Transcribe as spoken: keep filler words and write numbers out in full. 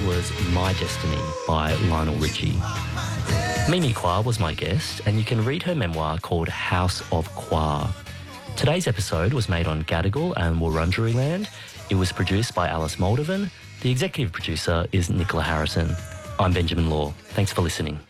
was My Destiny by Lionel Richie. Mimi Kwa was my guest, and you can read her memoir called House of Kwa. Today's episode was made on Gadigal and Wurundjeri land. It was produced by Alice Moldovan. The executive producer is Nicola Harrison. I'm Benjamin Law. Thanks for listening.